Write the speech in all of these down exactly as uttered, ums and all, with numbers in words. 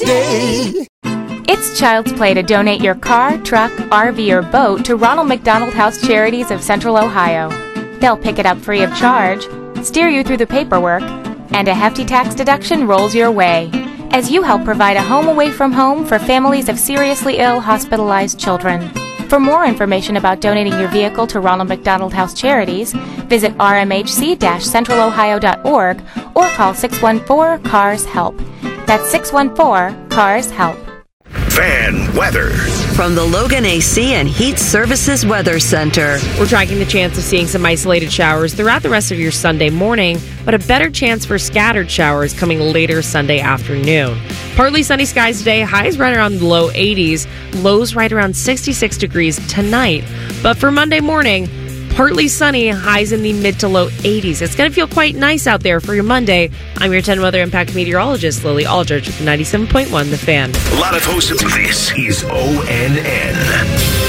Day. It's child's play to donate your car, truck, R V, or boat to Ronald McDonald House Charities of Central Ohio. They'll pick it up free of charge, steer you through the paperwork, and a hefty tax deduction rolls your way as you help provide a home away from home for families of seriously ill hospitalized children. For more information about donating your vehicle to Ronald McDonald House Charities, visit r m h c dash central ohio dot org or call six one four, C A R S, HELP. That's six one four, C A R S, HELP. Fan weather from the Logan A C and Heat Services Weather Center. We're tracking the chance of seeing some isolated showers throughout the rest of your Sunday morning, but a better chance for scattered showers coming later Sunday afternoon. Partly sunny skies today, highs right around the low eighties, lows right around sixty-six degrees tonight. But for Monday morning, partly sunny, highs in the mid to low eighties. It's going to feel quite nice out there for your Monday. I'm your ten Weather Impact meteorologist, Lily Aldrich, with ninety-seven point one The Fan. A lot of hosts of this is O N N.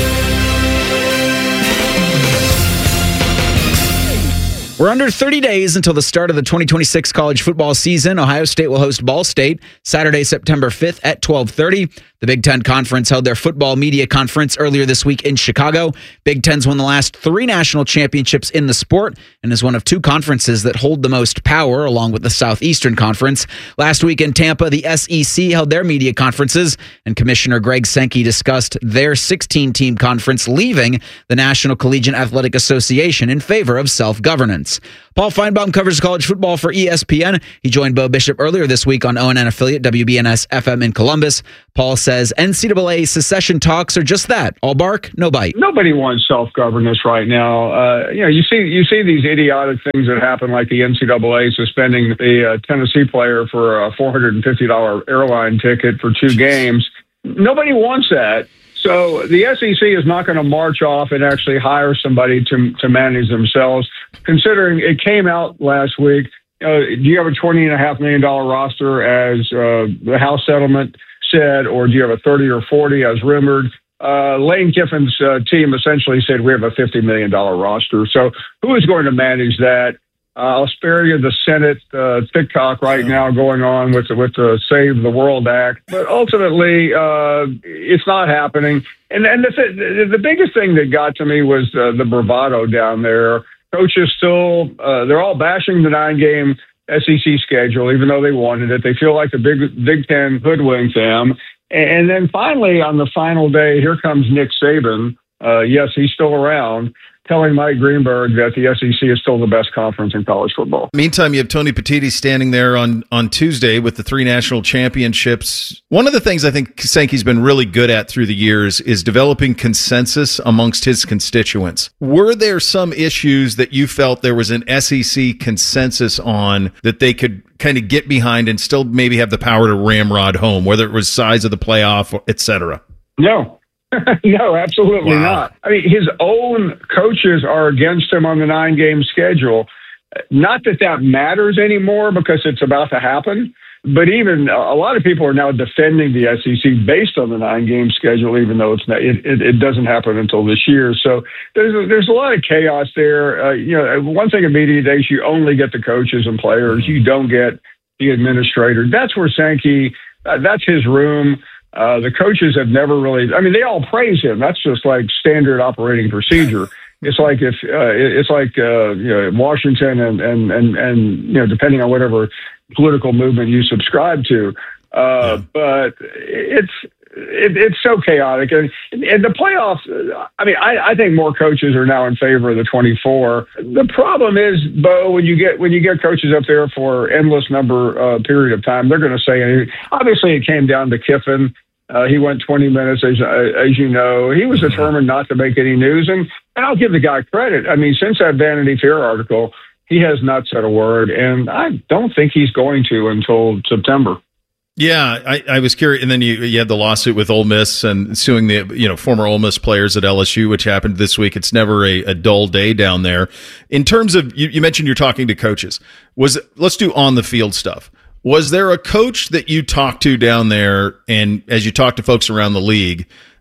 We're under thirty days until the start of the twenty twenty-six college football season. Ohio State will host Ball State Saturday, September fifth at twelve thirty. The Big Ten Conference held their football media conference earlier this week in Chicago. Big Ten's won the last three national championships in the sport and is one of two conferences that hold the most power, along with the Southeastern Conference. Last week in Tampa, the S E C held their media conferences, and Commissioner Greg Sankey discussed their sixteen-team conference leaving the National Collegiate Athletic Association in favor of self-governance. Paul Feinbaum covers college football for E S P N. He joined Bo Bishop earlier this week on O N N affiliate W B N S F M in Columbus. Paul says N C double A secession talks are just that, all bark, no bite. Nobody wants self-governance right now. Uh, you know, you see you see these idiotic things that happen, like the N C double A suspending the uh, Tennessee player for a four hundred fifty dollars airline ticket for two games. Nobody wants that. So the S E C is not going to march off and actually hire somebody to to manage themselves, considering it came out last week. Uh, do you have a twenty and a half million dollar roster, as uh, the House settlement said, or do you have a thirty or forty, as rumored? Uh, Lane Kiffin's uh, team essentially said we have a fifty million dollar roster. So who is going to manage that? Uh, I'll spare you the Senate uh, TikTok right now going on with the, with the Save the World Act, but ultimately uh, it's not happening. And and the, th- the biggest thing that got to me was uh, the bravado down there. Coaches still uh, they're all bashing the nine game S E C schedule, even though they wanted it. They feel like the Big Big Ten hoodwinked them. And then finally, on the final day, here comes Nick Saban. Uh, yes, he's still around, telling Mike Greenberg that the S E C is still the best conference in college football. Meantime, you have Tony Petitti standing there on, on Tuesday with the three national championships. One of the things I think Sankey's been really good at through the years is developing consensus amongst his constituents. Were there some issues that you felt there was an S E C consensus on that they could kind of get behind and still maybe have the power to ramrod home, whether it was size of the playoff, et cetera? No. No, absolutely wow. not. I mean, his own coaches are against him on the nine-game schedule. Not that that matters anymore because it's about to happen, but even a lot of people are now defending the S E C based on the nine-game schedule, even though it's not, it, it, it doesn't happen until this year. So there's a, there's a lot of chaos there. Uh, you know, one thing in media days, you only get the coaches and players. You don't get the administrator. That's where Sankey, uh, that's his room. Uh, the coaches have never really, I mean, they all praise him. That's just like standard operating procedure. It's like if, uh, it's like, uh, you know, Washington and, and, and, and, you know, depending on whatever political movement you subscribe to. Uh, yeah. But it's, it, it's so chaotic. And, and the playoffs, I mean, I, I think more coaches are now in favor of the twenty-four. The problem is, Bo, when you get when you get coaches up there for endless number uh, period of time, they're going to say anything. Obviously, it came down to Kiffin. Uh, he went twenty minutes, as, as you know. He was determined not to make any news. And, and I'll give the guy credit. I mean, since that Vanity Fair article, he has not said a word. And I don't think he's going to until September. Yeah, I, I was curious. And then you, you had the lawsuit with Ole Miss and suing the you know former Ole Miss players at L S U, which happened this week. It's never a, a dull day down there. In terms of, you, you mentioned you're talking to coaches. Was let's do on the field stuff. Was there a coach that you talked to down there, and as you talked to folks around the league,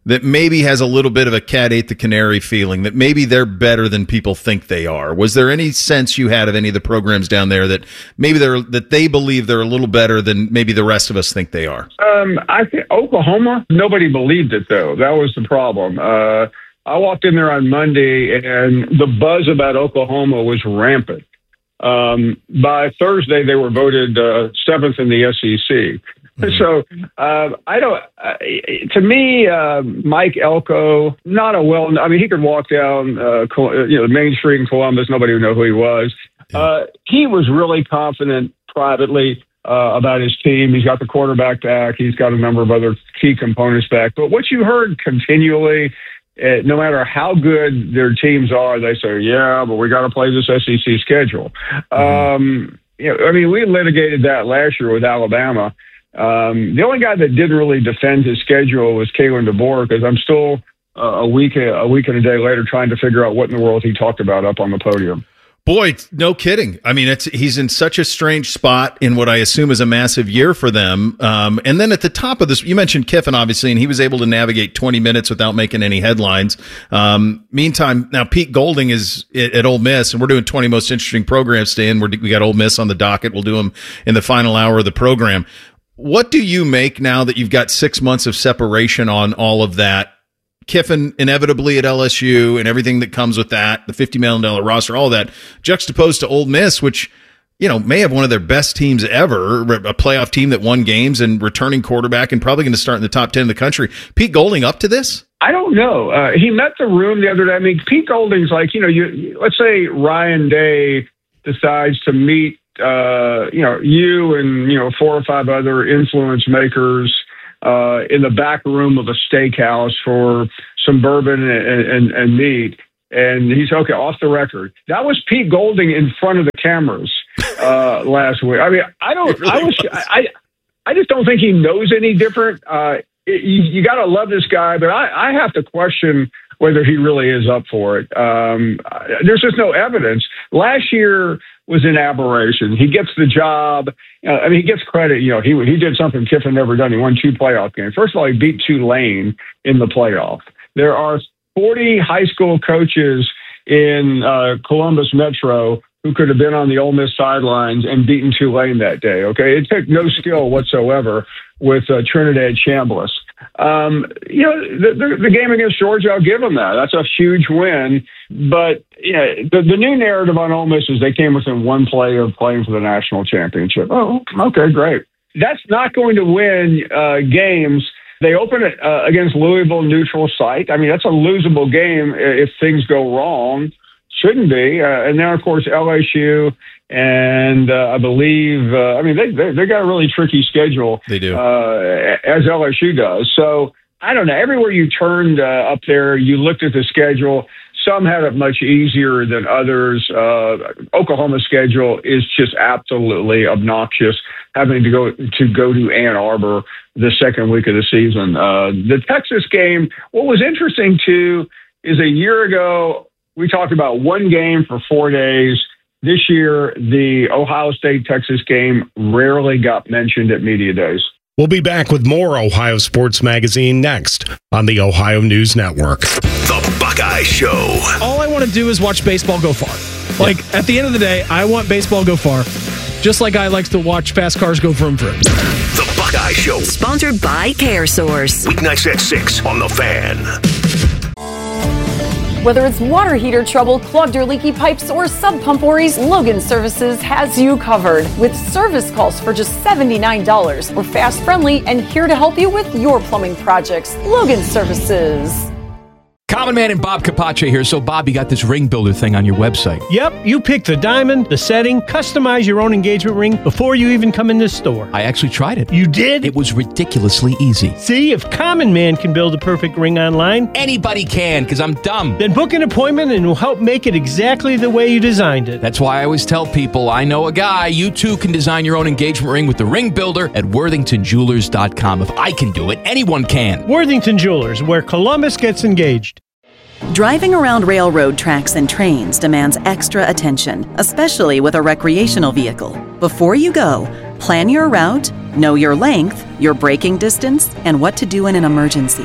that maybe has a little bit of a cat ate the canary feeling, that maybe they're better than people think they are? Was there any sense you had of any of the programs down there that maybe they're that they believe they're a little better than maybe the rest of us think they are? Um, I think Oklahoma, nobody believed it, though. That was the problem. Uh, I walked in there on Monday, and the buzz about Oklahoma was rampant. Um, by Thursday, they were voted uh, seventh in the S E C. So uh, I don't. Uh, to me, uh, Mike Elko, not a well. I mean, he could walk down, uh, you know, Main Street in Columbus. Nobody would know who he was. Uh, he was really confident privately uh, about his team. He's got the quarterback back. He's got a number of other key components back. But what you heard continually, uh, no matter how good their teams are, they say, "Yeah, but we got to play this S E C schedule." Mm-hmm. Um, you know, I mean, we litigated that last year with Alabama. Um, the only guy that didn't really defend his schedule was Kalen DeBoer, because I'm still uh, a week a week and a day later trying to figure out what in the world he talked about up on the podium. Boy, no kidding. I mean, it's he's in such a strange spot in what I assume is a massive year for them. Um, and then at the top of this, you mentioned Kiffin, obviously, and he was able to navigate twenty minutes without making any headlines. Um, meantime, now Pete Golding is at, at Ole Miss, and we're doing twenty most interesting programs today, and we're, we got Ole Miss on the docket. We'll do them in the final hour of the program. What do you make now that you've got six months of separation on all of that? Kiffin inevitably at L S U and everything that comes with that, the fifty million dollars roster, all that, juxtaposed to Ole Miss, which, you know, may have one of their best teams ever, a playoff team that won games and returning quarterback and probably going to start in the top ten of the country. Pete Golding up to this? I don't know. Uh, he met the room the other day. I mean, Pete Golding's like, you know, you let's say Ryan Day decides to meet Uh, you know, you and, you know, four or five other influence makers uh, in the back room of a steakhouse for some bourbon and, and, and meat. And he's okay, off the record. That was Pete Golding in front of the cameras uh, last week. I mean, I don't, really I was, was. I, I just don't think he knows any different. Uh, it, you you got to love this guy, but I, I have to question whether he really is up for it. Um, there's just no evidence. Last year was an aberration. He gets the job. Uh, I mean, he gets credit. You know, he he did something Kiffin never done. He won two playoff games. First of all, he beat Tulane in the playoff. There are forty high school coaches in uh, Columbus Metro who could have been on the Ole Miss sidelines and beaten Tulane that day. Okay, it took no skill whatsoever with uh, Trinidad Chambliss. Um, you know, the, the, the game against Georgia, I'll give them that. That's a huge win. But you know, the, the new narrative on Ole Miss is they came within one play of playing for the national championship. Oh, okay, great. That's not going to win uh, games. They open it uh, against Louisville, neutral site. I mean, that's a losable game if things go wrong. Shouldn't be. Uh, and then, of course, L S U and uh, I believe, uh, I mean, they, they they got a really tricky schedule. They do. Uh, as L S U does. So, I don't know. Everywhere you turned uh, up there, you looked at the schedule. Some had it much easier than others. Uh, Oklahoma's schedule is just absolutely obnoxious, having to go to go to Ann Arbor the second week of the season. Uh, the Texas game, what was interesting, too, is a year ago, we talked about one game for four days. This year, the Ohio State-Texas game rarely got mentioned at media days. We'll be back with more Ohio Sports Magazine next on the Ohio News Network. The Buckeye Show. All I want to do is watch baseball go far. Like, yeah. At the end of the day, I want baseball go far, just like I likes to watch fast cars go vroom vroom. The Buckeye Show. Sponsored by CareSource. Weeknights at six on The Fan. Whether it's water heater trouble, clogged or leaky pipes, or sub pump worries, Logan Services has you covered. With service calls for just seventy-nine dollars. We're fast, friendly, and here to help you with your plumbing projects. Logan Services. Common Man and Bob Capace here. So, Bob, you got this ring builder thing on your website. Yep, you pick the diamond, the setting, customize your own engagement ring before you even come in this store. I actually tried it. You did? It was ridiculously easy. See, if Common Man can build a perfect ring online, anybody can, because I'm dumb. Then book an appointment and we'll help make it exactly the way you designed it. That's why I always tell people, I know a guy. You too can design your own engagement ring with the ring builder at worthington jewelers dot com. If I can do it, anyone can. Worthington Jewelers, where Columbus gets engaged. Driving around railroad tracks and trains demands extra attention, especially with a recreational vehicle. Before you go, plan your route, know your length, your braking distance, and what to do in an emergency.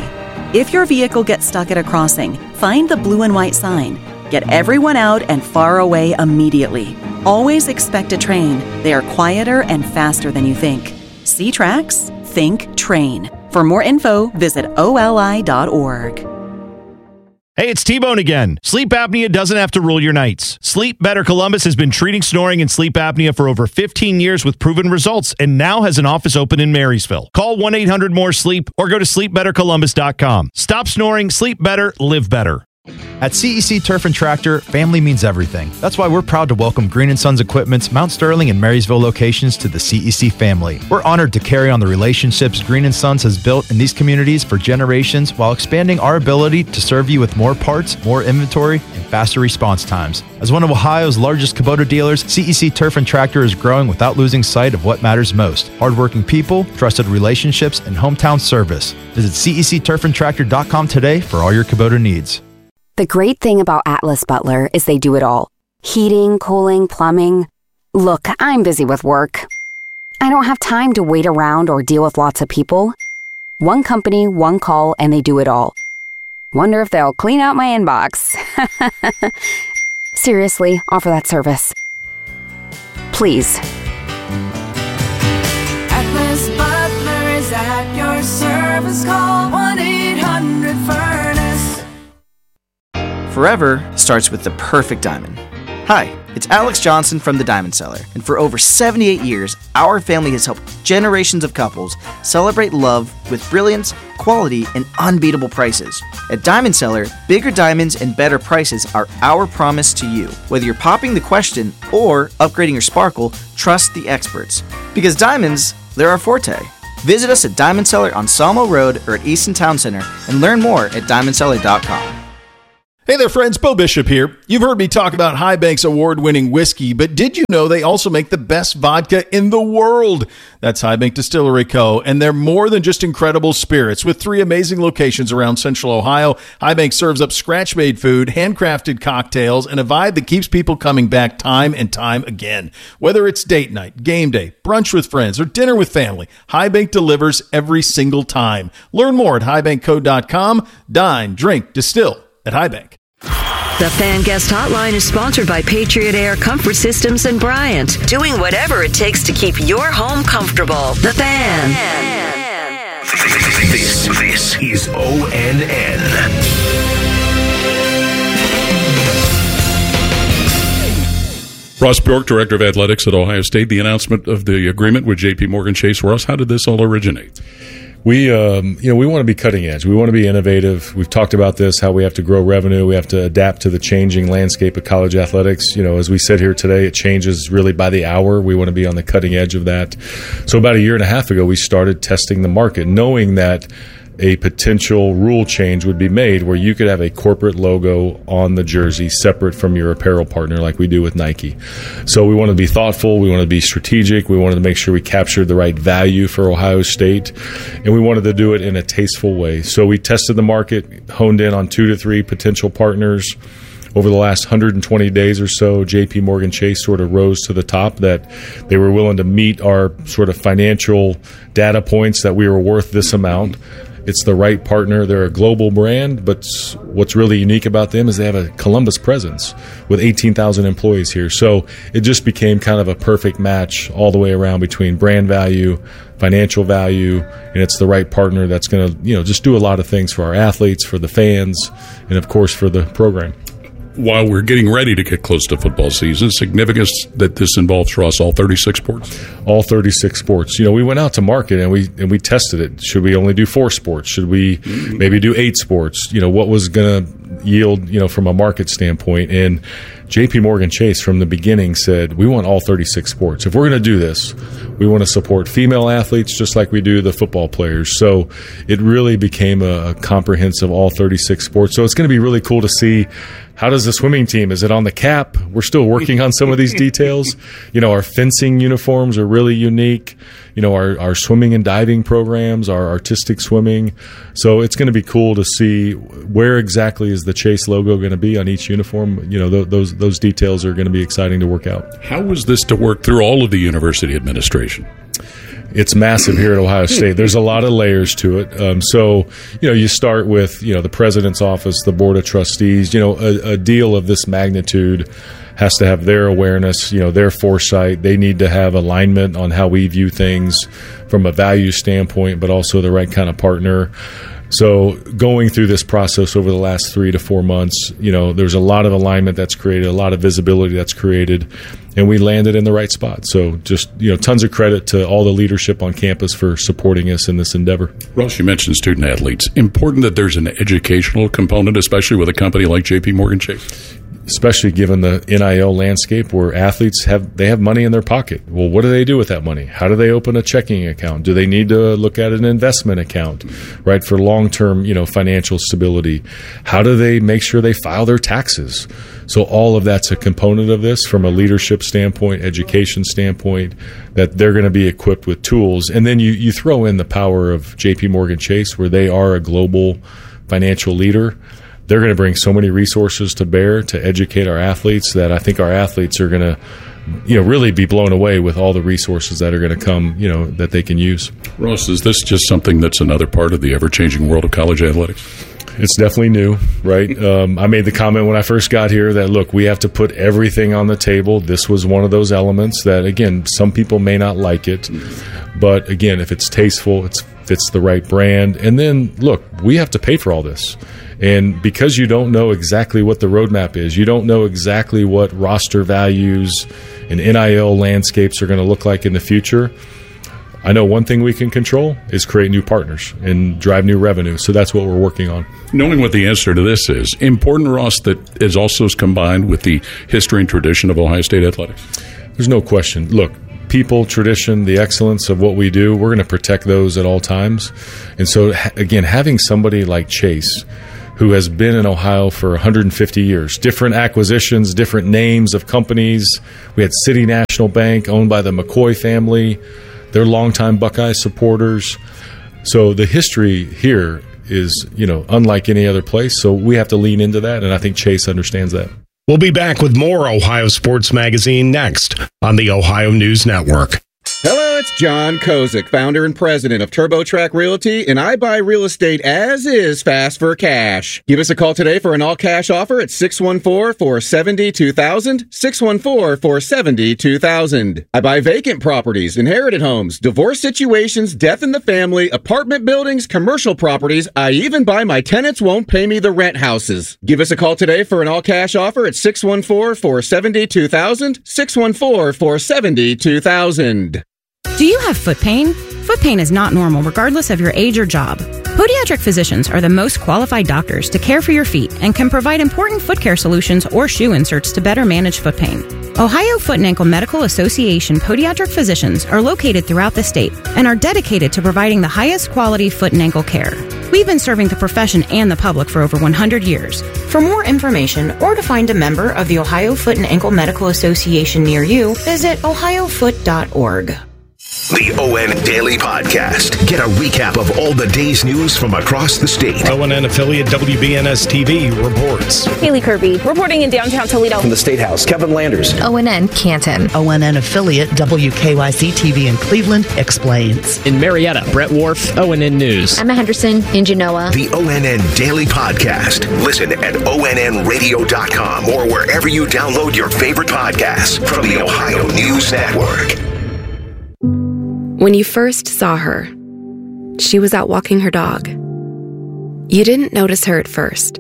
If your vehicle gets stuck at a crossing, find the blue and white sign. Get everyone out and far away immediately. Always expect a train. They are quieter and faster than you think. See tracks? Think train. For more info, visit O L I dot org. Hey, it's T-Bone again. Sleep apnea doesn't have to rule your nights. Sleep Better Columbus has been treating snoring and sleep apnea for over fifteen years with proven results and now has an office open in Marysville. Call one eight hundred more sleep or go to sleep better columbus dot com. Stop snoring, sleep better, live better. At C E C Turf and Tractor, family means everything. That's why we're proud to welcome Green and Sons Equipment's Mount Sterling and Marysville locations to the C E C family. We're honored to carry on the relationships Green and Sons has built in these communities for generations while expanding our ability to serve you with more parts, more inventory, and faster response times. As one of Ohio's largest Kubota dealers, C E C Turf and Tractor is growing without losing sight of what matters most: hardworking people, trusted relationships, and hometown service. Visit C E C turf and tractor dot com today for all your Kubota needs. The great thing about Atlas Butler is they do it all. Heating, cooling, plumbing. Look, I'm busy with work. I don't have time to wait around or deal with lots of people. One company, one call, and they do it all. Wonder if they'll clean out my inbox. Seriously, offer that service. Please. Atlas Butler is at your service. Call one eight hundred furnace. Forever starts with the perfect diamond. Hi, it's Alex Johnson from the Diamond Cellar, and for over seventy-eight years, our family has helped generations of couples celebrate love with brilliance, quality, and unbeatable prices. At Diamond Cellar, bigger diamonds and better prices are our promise to you. Whether you're popping the question or upgrading your sparkle, trust the experts. Because diamonds, they're our forte. Visit us at Diamond Cellar on Sawmill Road or at Easton Town Center and learn more at diamond cellar dot com. Hey there, friends. Bo Bishop here. You've heard me talk about High Bank's award-winning whiskey, but did you know they also make the best vodka in the world? That's High Bank Distillery Co., and they're more than just incredible spirits. With three amazing locations around Central Ohio, High Bank serves up scratch-made food, handcrafted cocktails, and a vibe that keeps people coming back time and time again. Whether it's date night, game day, brunch with friends, or dinner with family, High Bank delivers every single time. Learn more at high bank co dot com. Dine, drink, distill at High Bank. The Fan Guest Hotline is sponsored by Patriot Air Comfort Systems and Bryant, doing whatever it takes to keep your home comfortable. The Fan. This, this is O N N. Ross Bjork, Director of Athletics at Ohio State, the announcement of the agreement with J P Morgan Chase. Ross, how did this all originate? We, um, you know, we want to be cutting edge. We want to be innovative. We've talked about this, how we have to grow revenue. We have to adapt to the changing landscape of college athletics. You know, as we sit here today, it changes really by the hour. We want to be on the cutting edge of that. So about a year and a half ago, we started testing the market, knowing that a potential rule change would be made where you could have a corporate logo on the jersey separate from your apparel partner like we do with Nike. So we want to be thoughtful. We want to be strategic. We wanted to make sure we captured the right value for Ohio State, and we wanted to do it in a tasteful way. So we tested the market, honed in on two to three potential partners. Over the last one hundred twenty days or so, J P Morgan Chase sort of rose to the top, that they were willing to meet our sort of financial data points that we were worth this amount. It's the right partner. They're a global brand, but what's really unique about them is they have a Columbus presence with eighteen thousand employees here. So it just became kind of a perfect match all the way around between brand value, financial value, and it's the right partner that's going to, you know, just do a lot of things for our athletes, for the fans, and of course for the program. While we're getting ready to get close to football season, significance that this involves for us all thirty-six sports? All thirty-six sports. You know, we went out to market and we and we tested it. Should we only do four sports? Should we mm-hmm. maybe do eight sports? You know, what was going to yield, you know, from a market standpoint? And J P Morgan Chase from the beginning said, we want all thirty-six sports. If we're going to do this, we want to support female athletes just like we do the football players. So it really became a, a comprehensive all thirty-six sports. So it's going to be really cool to see, how does the swimming team, is it on the cap? We're still working on some of these details. You know, our fencing uniforms are really unique. You know, our, our swimming and diving programs, our artistic swimming. So it's going to be cool to see where exactly is the Chase logo going to be on each uniform. You know, th- those those details are going to be exciting to work out. How was this to work through all of the university administration? it's massive here at Ohio State. There's a lot of layers to it. Um, so, you know, you start with, you know, the president's office, the board of trustees. You know, a, a deal of this magnitude has to have their awareness, you know, their foresight. They need to have alignment on how we view things from a value standpoint, but also the right kind of partner. So going through this process over the last three to four months, you know, there's a lot of alignment that's created, a lot of visibility that's created, and we landed in the right spot. So just, you know, tons of credit to all the leadership on campus for supporting us in this endeavor. Ross, you mentioned student athletes. Important that there's an educational component, especially with a company like J P Morgan Chase. Especially given the N I L landscape where athletes have they have money in their pocket. Well, what do they do with that money? How do they open a checking account? Do they need to look at an investment account, right, for long-term, you know, financial stability? How do they make sure they file their taxes? So all of that's a component of this from a leadership standpoint, education standpoint, that they're going to be equipped with tools. And then you, you throw in the power of J P Morgan Chase, where they are a global financial leader. They're going to bring so many resources to bear to educate our athletes that I think our athletes are going to, you know, really be blown away with all the resources that are going to come, you know, that they can use. Ross, is this just something that's another part of the ever-changing world of college athletics? It's definitely new, right? Um, I made the comment when I first got here that, look, we have to put everything on the table. This was one of those elements that, again, some people may not like it. But, again, if it's tasteful, it's fits the right brand. And then, look, we have to pay for all this. And because you don't know exactly what the roadmap is, you don't know exactly what roster values and N I L landscapes are going to look like in the future, I know one thing we can control is create new partners and drive new revenue. So that's what we're working on. Knowing what the answer to this is, important, Ross, that is also combined with the history and tradition of Ohio State athletics? There's no question. Look, people, tradition, the excellence of what we do, we're going to protect those at all times. And so, again, having somebody like Chase, who has been in Ohio for one hundred fifty years. Different acquisitions, different names of companies. We had City National Bank, owned by the McCoy family. They're longtime Buckeye supporters. So the history here is, you know, unlike any other place. So we have to lean into that, and I think Chase understands that. We'll be back with more Ohio Sports Magazine next on the Ohio News Network. Hello, it's John Kozik, founder and president of TurboTrack Realty, and I buy real estate as is fast for cash. Give us a call today for an all-cash offer at six one four, four seven zero, two thousand, six one four, four seven zero, two thousand. I buy vacant properties, inherited homes, divorce situations, death in the family, apartment buildings, commercial properties. I even buy my tenants won't pay me the rent houses. Give us a call today for an all-cash offer at six one four, four seven zero, two thousand, six one four, four seven zero, two thousand. Do you have foot pain? Foot pain is not normal regardless of your age or job. Podiatric physicians are the most qualified doctors to care for your feet and can provide important foot care solutions or shoe inserts to better manage foot pain. Ohio Foot and Ankle Medical Association podiatric physicians are located throughout the state and are dedicated to providing the highest quality foot and ankle care. We've been serving the profession and the public for over one hundred years. For more information or to find a member of the Ohio Foot and Ankle Medical Association near you, visit ohio foot dot org. The O N Daily Podcast. Get a recap of all the day's news from across the state. O N N affiliate W B N S T V reports. Haley Kirby reporting in downtown Toledo. From the State House, Kevin Landers. O N N Canton. O N N affiliate W K Y C T V in Cleveland explains. In Marietta, Brett Wharf, O N N News. Emma Henderson in Genoa. The O N N Daily Podcast. Listen at O N N radio dot com or wherever you download your favorite podcasts from the Ohio News Network. When you first saw her, she was out walking her dog. You didn't notice her at first.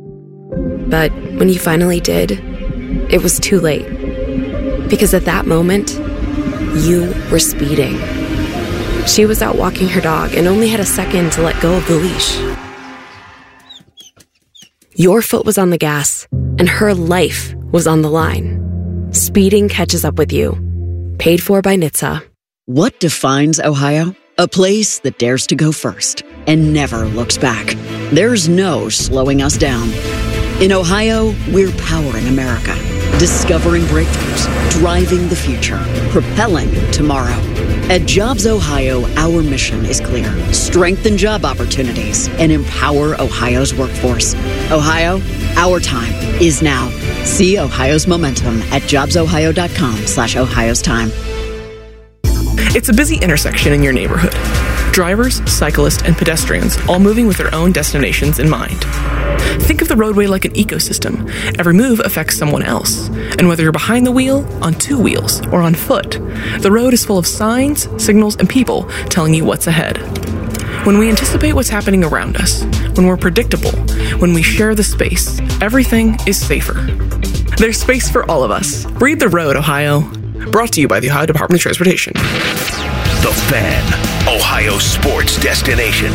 But when you finally did, it was too late. Because at that moment, you were speeding. She was out walking her dog and only had a second to let go of the leash. Your foot was on the gas, and her life was on the line. Speeding catches up with you. Paid for by N H T S A. What defines Ohio? A place that dares to go first and never looks back. There's no slowing us down. In Ohio, we're powering America, discovering breakthroughs, driving the future, propelling tomorrow. At Jobs Ohio, our mission is clear. Strengthen job opportunities and empower Ohio's workforce. Ohio, our time is now. See Ohio's momentum at jobs ohio dot com slash Ohio's time. It's a busy intersection in your neighborhood. Drivers, cyclists, and pedestrians all moving with their own destinations in mind. Think of the roadway like an ecosystem. Every move affects someone else. And whether you're behind the wheel, on two wheels, or on foot, the road is full of signs, signals, and people telling you what's ahead. When we anticipate what's happening around us, when we're predictable, when we share the space, everything is safer. There's space for all of us. Read the road, Ohio. Brought to you by the Ohio Department of Transportation. The Fan, Ohio sports destination.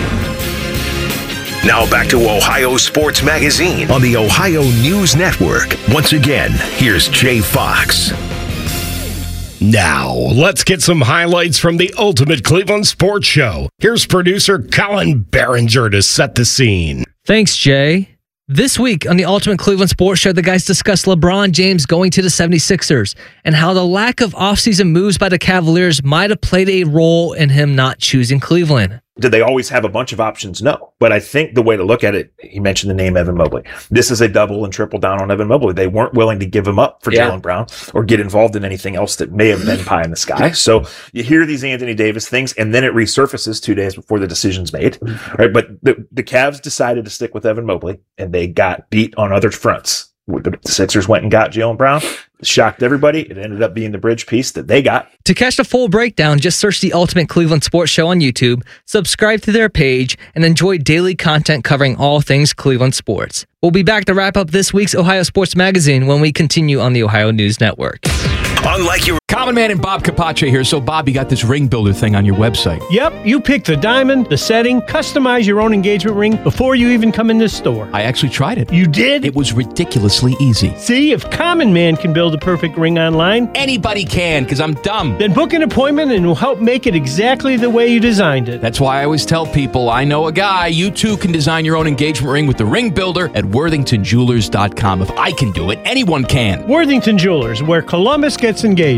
Now back to Ohio Sports Magazine on the Ohio News Network. Once again, here's Jay Fox. Now, let's get some highlights from the Ultimate Cleveland Sports Show. Here's producer Colin Behringer to set the scene. Thanks, Jay. This week on the Ultimate Cleveland Sports Show, the guys discuss LeBron James going to the seventy-sixers and how the lack of offseason moves by the Cavaliers might have played a role in him not choosing Cleveland. Did they always have a bunch of options? No. But I think the way to look at it, he mentioned the name Evan Mobley. This is a double and triple down on Evan Mobley. They weren't willing to give him up for yeah. Jaylen Brown or get involved in anything else that may have been pie in the sky. So you hear these Anthony Davis things, and then it resurfaces two days before the decision's made. Right? But the, the Cavs decided to stick with Evan Mobley, and they got beat on other fronts. The Sixers went and got Jaylen Brown. It shocked everybody. It ended up being the bridge piece that they got. To catch the full breakdown, just search the Ultimate Cleveland Sports Show on YouTube, subscribe to their page, and enjoy daily content covering all things Cleveland sports. We'll be back to wrap up this week's Ohio Sports Magazine when we continue on the Ohio News Network. Unlike your Common Man and Bob Capace here. So, Bob, you got this ring builder thing on your website. Yep, you pick the diamond, the setting, customize your own engagement ring before you even come in this store. I actually tried it. You did? It was ridiculously easy. See, if Common Man can build a perfect ring online, anybody can, because I'm dumb. Then book an appointment and we'll help make it exactly the way you designed it. That's why I always tell people, I know a guy. You too can design your own engagement ring with the ring builder at worthington jewelers dot com. If I can do it, anyone can. Worthington Jewelers, where Columbus gets engaged.